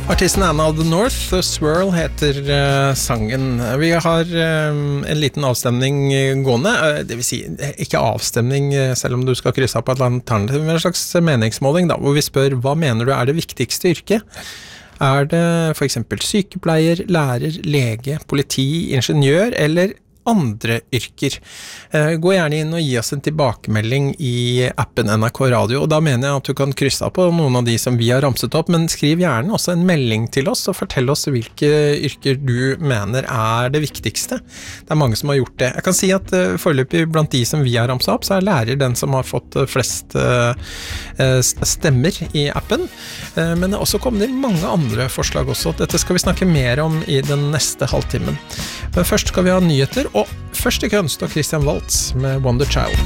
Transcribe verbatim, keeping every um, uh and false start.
Artisten Anna of the North, The Swirl heter uh, sangen. Vi har uh, en liten avstemning gående, uh, det vil si, ikke avstemning selv om du skal krysse på et alternativ, men en slags meningsmåling da, hvor vi spør, hva mener du er det viktigste yrket? Er det for eksempel sykepleier, lærer, lege, politi, ingeniør eller andre yrker? Gå gjerne inn og gi oss en tilbakemelding i appen N R K Radio, og da mener jeg at du kan krysse av på noen av de som vi har ramset opp, men skriv gjerne også en melding til oss og fortell oss hvilke yrker du mener er det viktigste. Det er mange som har gjort det. Jeg kan si at uh, foreløpig blant de som vi har ramset opp, så er lærer den som har fått uh, flest uh, stemmer i appen, uh, men det er også kommet inn mange andre forslag også. Dette skal vi snakke mer om i den neste halvtimen. Men først skal vi ha nyheter, og først i køen står Christian Waltz med Wonder Child.